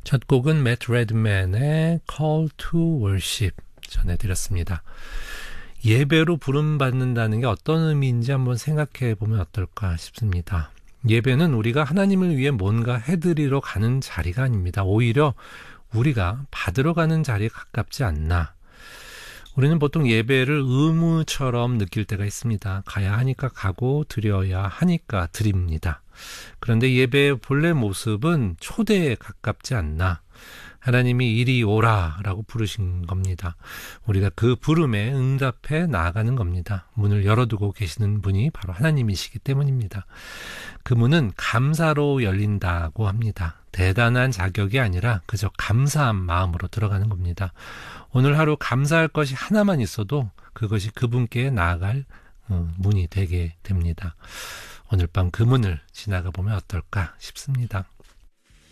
첫 곡은 매트 레드맨의 Call to Worship 전해드렸습니다. 예배로 부름받는다는 게 어떤 의미인지 한번 생각해 보면 어떨까 싶습니다. 예배는 우리가 하나님을 위해 뭔가 해드리러 가는 자리가 아닙니다. 오히려 우리가 받으러 가는 자리에 가깝지 않나. 우리는 보통 예배를 의무처럼 느낄 때가 있습니다. 가야 하니까 가고 드려야 하니까 드립니다. 그런데 예배의 본래 모습은 초대에 가깝지 않나. 하나님이 이리 오라 라고 부르신 겁니다. 우리가 그 부름에 응답해 나아가는 겁니다. 문을 열어두고 계시는 분이 바로 하나님이시기 때문입니다. 그 문은 감사로 열린다고 합니다. 대단한 자격이 아니라 그저 감사한 마음으로 들어가는 겁니다. 오늘 하루 감사할 것이 하나만 있어도 그것이 그분께 나아갈 문이 되게 됩니다. 오늘 밤 그 문을 지나가 보면 어떨까 싶습니다.